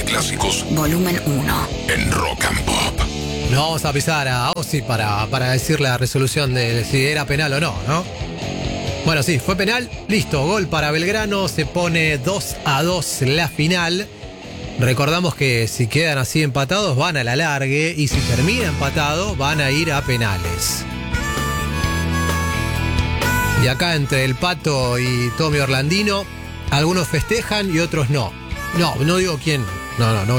clásicos. Volumen 1. En Rock and Pop. No vamos a pisar a Ozzy para decir la resolución de si era penal o no, ¿no? Bueno, sí, fue penal. Listo, gol para Belgrano. Se pone 2-2 la final. Recordamos que si quedan así empatados van a la largue y si termina empatado van a ir a penales. Y acá entre el Pato y Tommy Orlandino, algunos festejan y otros no. No digo quién. No